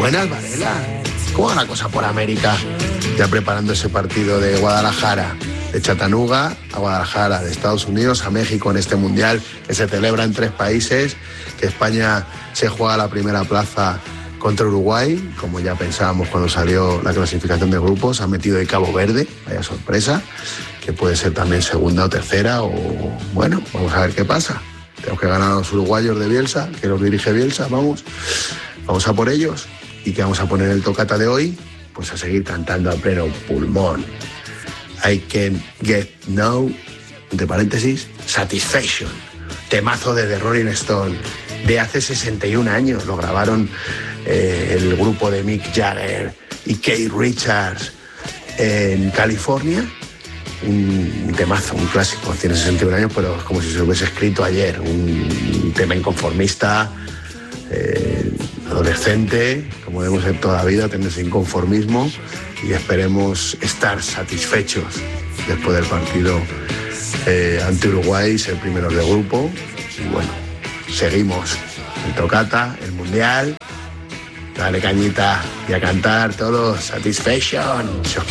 Buenas, Varela. ¿Cómo va la cosa por América? Ya preparando ese partido de Guadalajara, de Chattanooga a Guadalajara, de Estados Unidos a México en este mundial que se celebra en 3 países, que España se juega la primera plaza contra Uruguay, como ya pensábamos cuando salió la clasificación de grupos. Ha metido el Cabo Verde, vaya sorpresa, que puede ser también segunda o tercera, o bueno, vamos a ver qué pasa. Tenemos que ganar a los uruguayos de Bielsa, que los dirige Bielsa, vamos a por ellos. ¿Y que vamos a poner el tocata de hoy? Pues a seguir cantando a pleno pulmón. I Can Get No, entre paréntesis, Satisfaction, temazo de The Rolling Stone, de hace 61 años. Lo grabaron el grupo de Mick Jagger y Keith Richards en California. Un temazo, un clásico, tiene 61 años, pero es como si se hubiese escrito ayer. Un tema inconformista, adolescente, como debemos ser toda la vida, tener ese inconformismo, y esperemos estar satisfechos después del partido ante Uruguay, ser primeros de grupo. Y bueno, seguimos el tocata, el mundial. Dale cañita y a cantar todos, Satisfaction.